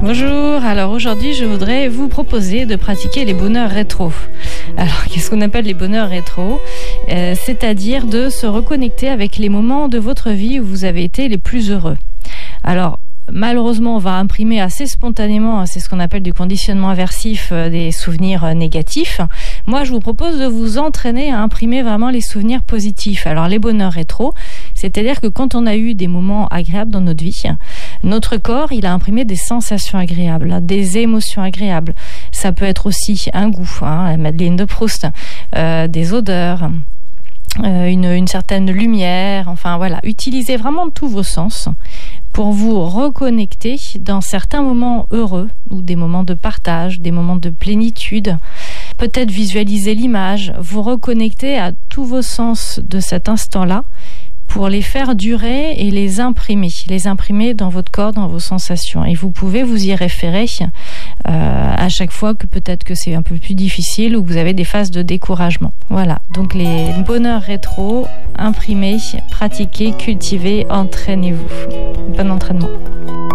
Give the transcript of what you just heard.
Bonjour, alors aujourd'hui je voudrais vous proposer de pratiquer les bonheurs rétro. Alors qu'est-ce qu'on appelle les bonheurs rétro ? C'est-à-dire de se reconnecter avec les moments de votre vie où vous avez été les plus heureux. Alors malheureusement, on va imprimer assez spontanément, c'est ce qu'on appelle du conditionnement aversif, des souvenirs négatifs. Moi, je vous propose de vous entraîner à imprimer vraiment les souvenirs positifs. Alors, les bonheurs rétro, c'est-à-dire que quand on a eu des moments agréables dans notre vie, notre corps, il a imprimé des sensations agréables, des émotions agréables. Ça peut être aussi un goût, la Madeleine de Proust, des odeurs, une certaine lumière, enfin voilà. Utilisez vraiment tous vos sens pour vous reconnecter dans certains moments heureux ou des moments de partage, des moments de plénitude. Peut-être visualiser l'image, vous reconnecter à tous vos sens de cet instant-là pour les faire durer et les imprimer dans votre corps, dans vos sensations. Et vous pouvez vous y référer à chaque fois que peut-être que c'est un peu plus difficile ou que vous avez des phases de découragement. Voilà, donc les bonheurs rétro, imprimez, pratiquez, cultivez, entraînez-vous. Bon entraînement.